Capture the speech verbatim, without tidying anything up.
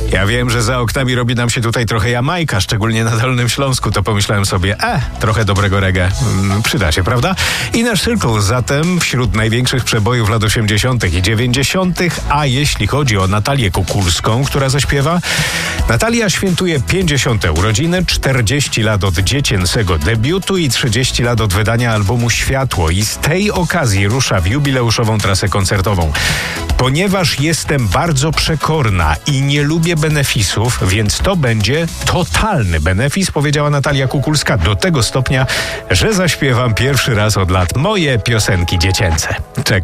Ja wiem, że za oknami robi nam się tutaj trochę Jamajka, szczególnie na Dolnym Śląsku, to pomyślałem sobie, e, trochę dobrego reggae mm, przyda się, prawda? Inner Circle zatem wśród największych przebojów lat osiemdziesiątych i dziewięćdziesiątych, a jeśli chodzi o Natalię Kukulską, która zaśpiewa, Natalia świętuje pięćdziesiąte urodziny, czterdzieści lat od dziecięcego debiutu i trzydzieści lat od wydania albumu Światło i z tej okazji rusza w jubileuszową trasę koncertową. Ponieważ jestem bardzo przekorna i nie lubię benefisów, więc to będzie totalny benefis, powiedziała Natalia Kukulska, do tego stopnia, że zaśpiewam pierwszy raz od lat moje piosenki dziecięce. Czekam.